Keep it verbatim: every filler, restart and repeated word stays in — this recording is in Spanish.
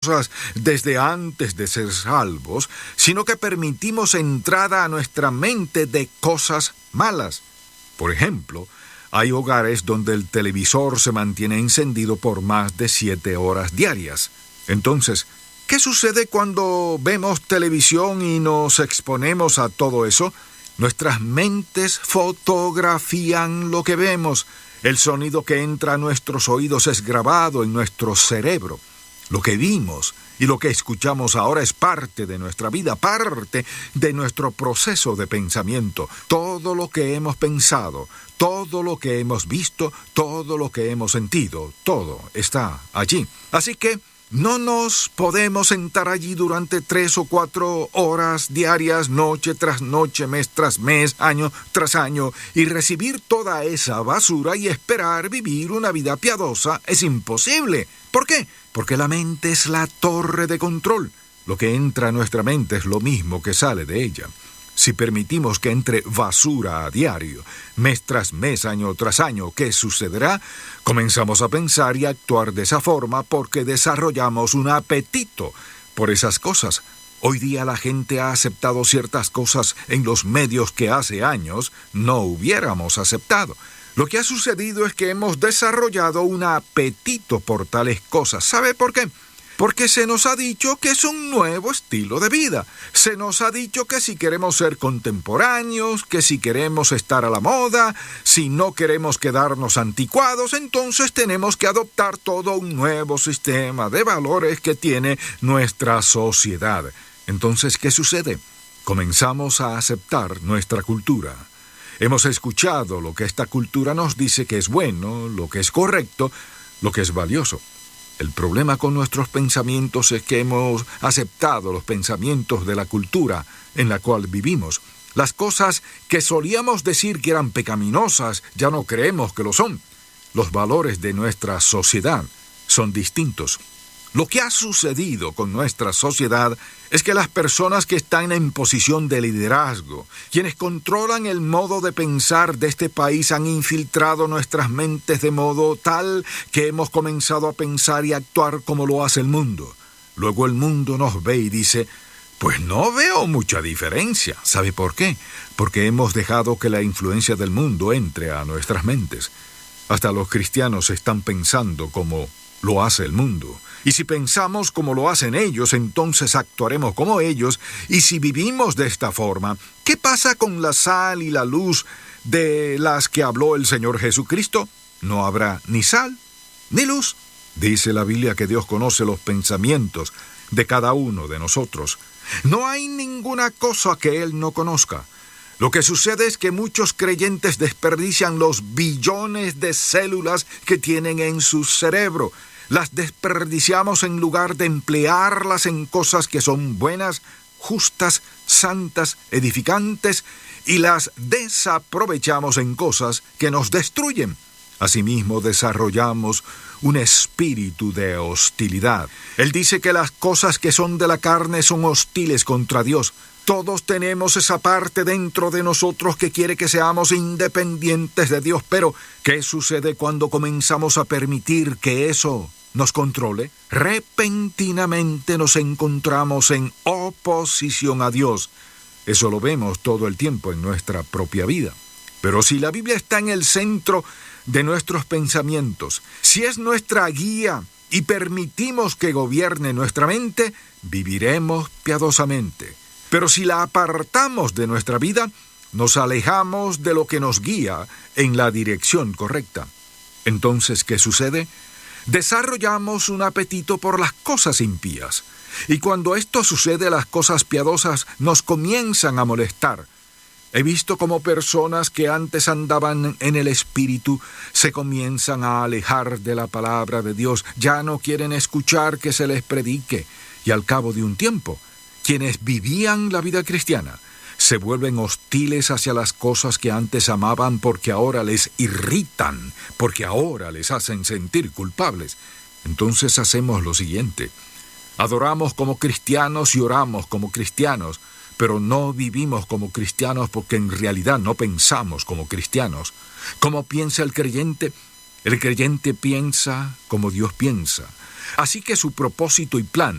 cosas desde antes de ser salvos, sino que permitimos entrada a nuestra mente de cosas malas. Por ejemplo, hay hogares donde el televisor se mantiene encendido por más de siete horas diarias. Entonces, ¿qué sucede cuando vemos televisión y nos exponemos a todo eso? Nuestras mentes fotografían lo que vemos. El sonido que entra a nuestros oídos es grabado en nuestro cerebro. Lo que vimos y lo que escuchamos ahora es parte de nuestra vida, parte de nuestro proceso de pensamiento. Todo lo que hemos pensado, todo lo que hemos visto, todo lo que hemos sentido, todo está allí. Así que no nos podemos sentar allí durante tres o cuatro horas diarias, noche tras noche, mes tras mes, año tras año, y recibir toda esa basura y esperar vivir una vida piadosa. Es imposible. ¿Por qué? Porque la mente es la torre de control. Lo que entra a nuestra mente es lo mismo que sale de ella. Si permitimos que entre basura a diario, mes tras mes, año tras año, ¿qué sucederá? Comenzamos a pensar y a actuar de esa forma porque desarrollamos un apetito por esas cosas. Hoy día la gente ha aceptado ciertas cosas en los medios que hace años no hubiéramos aceptado. Lo que ha sucedido es que hemos desarrollado un apetito por tales cosas. ¿Sabe por qué? Porque se nos ha dicho que es un nuevo estilo de vida. Se nos ha dicho que si queremos ser contemporáneos, que si queremos estar a la moda, si no queremos quedarnos anticuados, entonces tenemos que adoptar todo un nuevo sistema de valores que tiene nuestra sociedad. Entonces, ¿qué sucede? Comenzamos a aceptar nuestra cultura. Hemos escuchado lo que esta cultura nos dice que es bueno, lo que es correcto, lo que es valioso. El problema con nuestros pensamientos es que hemos aceptado los pensamientos de la cultura en la cual vivimos. Las cosas que solíamos decir que eran pecaminosas ya no creemos que lo son. Los valores de nuestra sociedad son distintos. Lo que ha sucedido con nuestra sociedad es que las personas que están en posición de liderazgo, quienes controlan el modo de pensar de este país, han infiltrado nuestras mentes de modo tal que hemos comenzado a pensar y actuar como lo hace el mundo. Luego el mundo nos ve y dice, pues no veo mucha diferencia. ¿Sabe por qué? Porque hemos dejado que la influencia del mundo entre a nuestras mentes. Hasta los cristianos están pensando como lo hace el mundo. Y si pensamos como lo hacen ellos, entonces actuaremos como ellos. Y si vivimos de esta forma, ¿qué pasa con la sal y la luz de las que habló el Señor Jesucristo? No habrá ni sal ni luz. Dice la Biblia que Dios conoce los pensamientos de cada uno de nosotros. No hay ninguna cosa que Él no conozca. Lo que sucede es que muchos creyentes desperdician los billones de células que tienen en su cerebro. Las desperdiciamos en lugar de emplearlas en cosas que son buenas, justas, santas, edificantes, y las desaprovechamos en cosas que nos destruyen. Asimismo, desarrollamos un espíritu de hostilidad. Él dice que las cosas que son de la carne son hostiles contra Dios. Todos tenemos esa parte dentro de nosotros que quiere que seamos independientes de Dios, pero ¿qué sucede cuando comenzamos a permitir que eso nos controle? Repentinamente nos encontramos en oposición a Dios. Eso lo vemos todo el tiempo en nuestra propia vida. Pero si la Biblia está en el centro de nuestros pensamientos, si es nuestra guía y permitimos que gobierne nuestra mente, viviremos piadosamente. Pero si la apartamos de nuestra vida, nos alejamos de lo que nos guía en la dirección correcta. Entonces, ¿qué sucede? Desarrollamos un apetito por las cosas impías. Y cuando esto sucede, las cosas piadosas nos comienzan a molestar. He visto cómo personas que antes andaban en el Espíritu se comienzan a alejar de la palabra de Dios. Ya no quieren escuchar que se les predique. Y al cabo de un tiempo, quienes vivían la vida cristiana se vuelven hostiles hacia las cosas que antes amaban porque ahora les irritan, porque ahora les hacen sentir culpables. Entonces hacemos lo siguiente. Adoramos como cristianos y oramos como cristianos, pero no vivimos como cristianos porque en realidad no pensamos como cristianos. ¿Cómo piensa el creyente? El creyente piensa como Dios piensa. Así que su propósito y plan